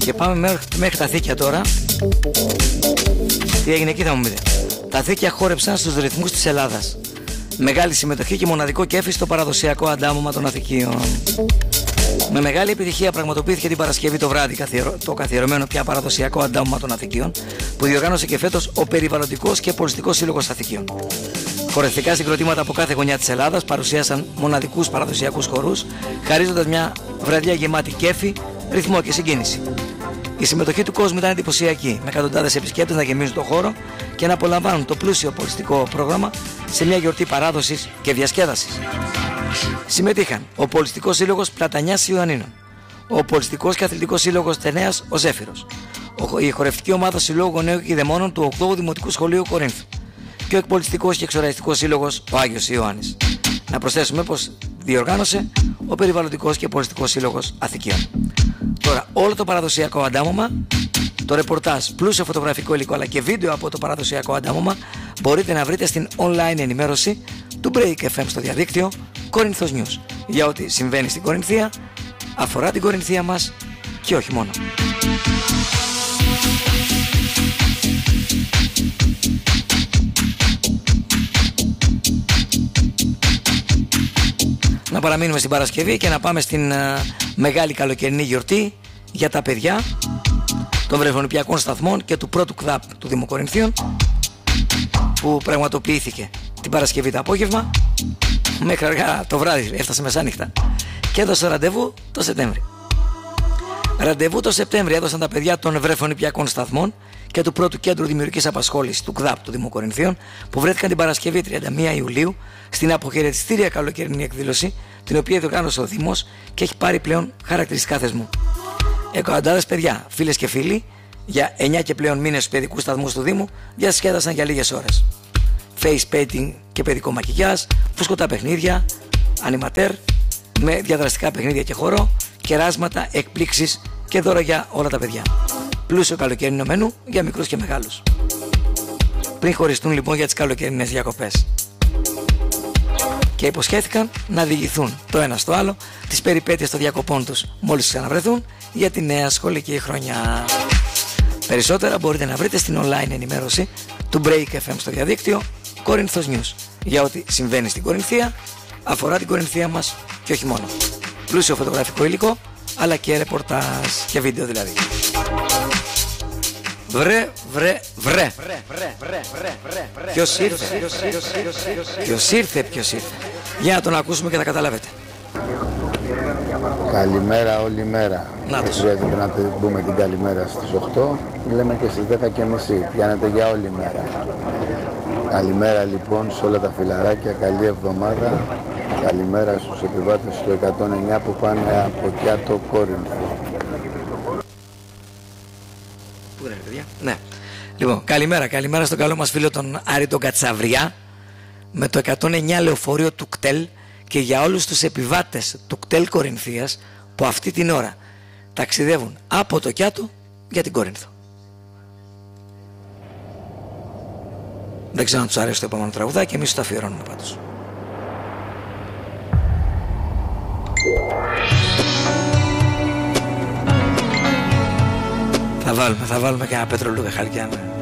Και πάμε μέχρι τα Θήκια τώρα. Τι έγινε εκεί θα μου πείτε. Τα Θήκια χόρεψαν στους ρυθμούς της Ελλάδας. Μεγάλη συμμετοχή και μοναδικό κέφι στο παραδοσιακό αντάμωμα των Αθηκίων. Με μεγάλη επιτυχία πραγματοποιήθηκε την Παρασκευή το βράδυ το καθιερωμένο πια παραδοσιακό αντάμωμα των Αθηκίων, που διοργάνωσε και φέτος ο Περιβαλλοντικός και Πολιτιστικός Σύλλογος Αθηκίων. Χορευτικά συγκροτήματα από κάθε γωνιά της Ελλάδας παρουσίασαν μοναδικούς παραδοσιακούς χορούς, χαρίζοντας μια βραδιά γεμάτη κέφι, ρυθμό και συγκίνηση. Η συμμετοχή του κόσμου ήταν εντυπωσιακή, με εκατοντάδες επισκέπτες να γεμίζουν το χώρο και να απολαμβάνουν το πλούσιο πολιτιστικό πρόγραμμα σε μια γιορτή παράδοσης και διασκέδασης. Συμμετείχαν ο Πολιτιστικός Σύλλογος Πλατανιάς Ιωαννίνων, ο Πολιτιστικός και Αθλητικός Σύλλογος Τενέας ο Ζέφυρος, η χορευτική ομάδα Συλλόγου Γονέου και Δαιμόνων του 8ου Δημοτικού Σχολείου Κορίνθου και ο Εκπολιτιστικός και Εξοραϊστικός Σύλλογος ο Άγιος Ιωάννης. Να προσθέσουμε πως διοργάνωσε ο Περιβαλλοντικός και Πολιτιστικός Σύλλογος Αθηκίων. Τώρα, όλο το παραδοσιακό αντάμωμα, το ρεπορτάζ, πλούσιο φωτογραφικό υλικό αλλά και βίντεο από το παραδοσιακό αντάμωμα μπορείτε να βρείτε στην online ενημέρωση του Break FM στο διαδίκτυο Κορίνθος News, για ό,τι συμβαίνει στην Κορινθία, αφορά την Κορινθία μας και όχι μόνο. Να παραμείνουμε στην Παρασκευή και να πάμε στην μεγάλη καλοκαιρινή γιορτή για τα παιδιά των βρεφονιπιακών σταθμών και του πρώτου ΚΔΑΠ του Δήμου Κορινθίων, που πραγματοποιήθηκε την Παρασκευή το απόγευμα μέχρι αργά το βράδυ, έφτασε μεσάνυχτα και έδωσε ραντεβού το Σεπτέμβρη. Ραντεβού το Σεπτέμβρη έδωσαν τα παιδιά των βρεφονιπιακών σταθμών και του πρώτου κέντρου δημιουργικής απασχόλησης του ΚΔΑΠ του Δήμου Κορινθίων, που βρέθηκαν την Παρασκευή 31 Ιουλίου στην αποχαιρετιστήρια καλοκαιρινή εκδήλωση, την οποία διοργάνωσε ο Δήμος και έχει πάρει πλέον χαρακτηριστικά θεσμού. Εκατοντάδες παιδιά, φίλες και φίλοι, για 9 και πλέον μήνες στους παιδικούς σταθμούς του Δήμου διασκέδασαν για λίγες ώρες. Face painting και παιδικό μακιγιάζ, φουσκωτά παιχνίδια, ανιματέρ με διαδραστικά παιχνίδια και χώρο, κεράσματα, εκπλήξεις και δώρα για όλα τα παιδιά. Πλούσιο καλοκαιρινό μενού για μικρούς και μεγάλους. Πριν χωριστούν λοιπόν για τις καλοκαιρινές διακοπές. Και υποσχέθηκαν να διηγηθούν το ένα στο άλλο τις περιπέτειες των διακοπών τους μόλις ξαναβρεθούν για τη νέα σχολική χρονιά. Περισσότερα μπορείτε να βρείτε στην online ενημέρωση του Break FM στο διαδίκτυο Κορίνθος News, για ό,τι συμβαίνει στην Κορινθία, αφορά την Κορινθία μας και όχι μόνο. Πλούσιο φωτογραφικό υλικό αλλά και ρεπορτάζ και βίντεο δηλαδή. Βρε. Ποιος ήρθε. Για να τον ακούσουμε και θα καταλάβετε. Καλημέρα όλη μέρα. Να το. Γιατί πρέπει να μπούμε την καλημέρα στις 8. Λέμε και στις 10:30. Πιάνετε για όλη μέρα. Καλημέρα λοιπόν σε όλα τα φιλαράκια. Καλή εβδομάδα. Καλημέρα στους επιβάτες του 109 που πάνε από Κιάτο Κόρινθο. Πού είναι παιδιά? Ναι. Λοιπόν, καλημέρα στον καλό μας φίλο τον Άρη τον Κατσαβριά με το 109 λεωφορείο του ΚΤΕΛ και για όλους τους επιβάτες του ΚΤΕΛ Κορινθίας που αυτή την ώρα ταξιδεύουν από το Κιάτο για την Κόρινθο. Δεν ξέρω αν τους αρέσει το επόμενο τραγουδάκι και εμείς το αφιερώνουμε πάντως. Θα βάλουμε και ένα Πέτρο Λούκα Χαλκιάνα.